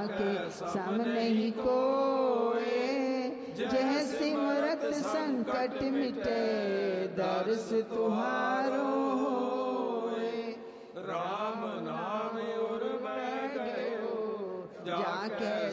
जाके सामने ही कोए, जह सिमरत संकट मिटे दर्श तुहारो होए। राम नाम और मैं गयो जाके